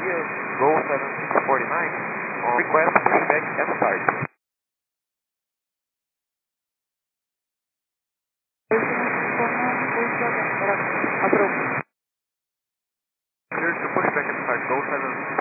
Go 7649, on request pushback at start. Clear to pushback at start, go 7.